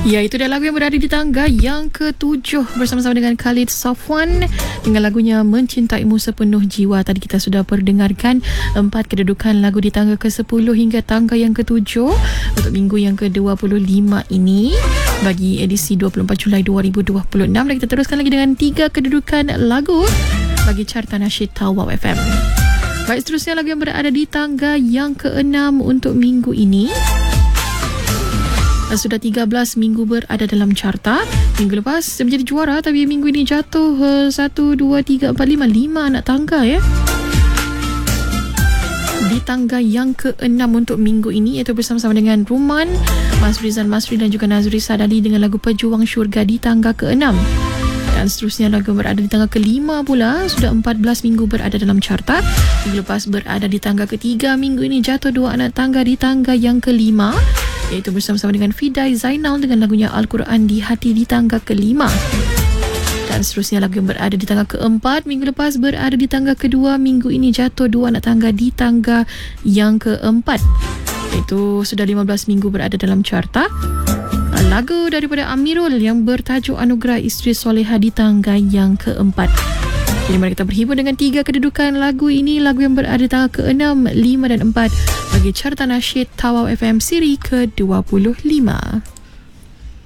Ya, itu dah lagu yang berada di tangga yang ke-7 bersama-sama dengan Khalid Safwan dengan lagunya Mencintaimu Sepenuh Jiwa. Tadi kita sudah perdengarkan 4 kedudukan lagu di tangga ke-10 hingga tangga yang ke-7 untuk minggu yang ke-25 ini bagi edisi 24 Julai 2026. Dan kita teruskan lagi dengan 3 kedudukan lagu bagi carta nasyid Tawau FM. Baik, seterusnya lagu yang berada di tangga yang ke-6 untuk minggu ini. Sudah 13 minggu berada dalam carta. Minggu lepas dia menjadi juara, tapi minggu ini jatuh 1, 2, 3, 4, 5 anak tangga ya. Di tangga yang ke-6 untuk minggu ini, iaitu bersama-sama dengan Ruman, Mas Rizal Masri dan juga Nazri Sadali dengan lagu Pejuang Syurga di tangga ke-6. Dan seterusnya lagu berada di tangga ke-5 pula. Sudah 14 minggu berada dalam carta. Minggu lepas berada di tangga ke-3. Minggu ini jatuh 2 anak tangga di tangga yang ke-5, iaitu bersama-sama dengan Fidai Zainal dengan lagunya Al-Quran di Hati di tangga ke-5. Dan seterusnya lagu yang berada di tangga ke-4. Minggu lepas berada di tangga ke-2. Minggu ini jatuh 2 anak tangga di tangga yang ke-4. Itu sudah 15 minggu berada dalam carta. Lagu daripada Amirul yang bertajuk Anugerah Isteri Soleha di tangga yang ke-4. Jadi mari kita berhibur dengan 3 kedudukan lagu ini. Lagu yang berada di tangga ke-6, 5 dan 4 bagi carta nasyid Tawau FM siri ke-25.